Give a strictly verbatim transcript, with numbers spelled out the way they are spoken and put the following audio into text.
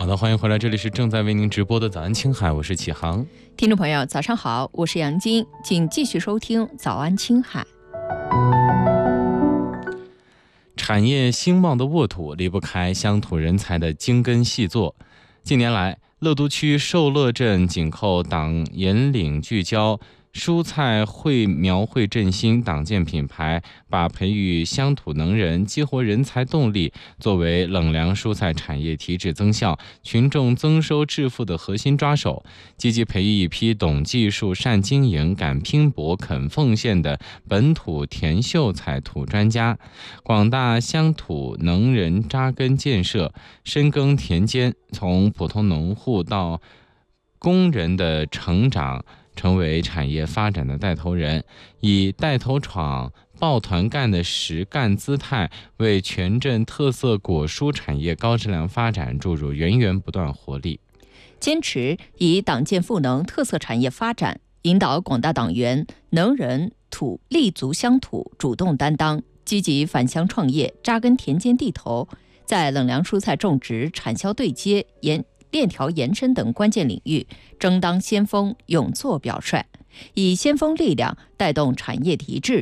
好的，欢迎回来，这里是正在为您直播的早安青海，我是启航。 听众朋友早上好，我是杨晶，请继续收听早安青海。 产业兴旺的沃土离不开乡土人才的精耕细作。近年来，乐都区寿乐镇紧扣党引领聚焦蔬菜会苗会振兴党建品牌，把培育乡土能人、激活人才动力作为冷粮蔬菜产业提质增效、群众增收致富的核心抓手，积极培育一批懂技术、善经营、敢拼搏、肯奉献的本土田秀才土专家。广大乡土能人扎根建设，深耕田间，从普通农户到工人的成长，成为产业发展的带头人，以带头闯、抱团干的实干姿态，为全镇特色果蔬产业高质量发展注入源源不断活力。 坚持以党建赋能特色产业发展，引导广大党员能人土立足乡土，主动担当，积极返乡创业，扎根田间地头，在冷粮蔬菜种植、产销对接、研链条延伸等关键领域争当先锋，勇做表率，以先锋力量带动产业提质，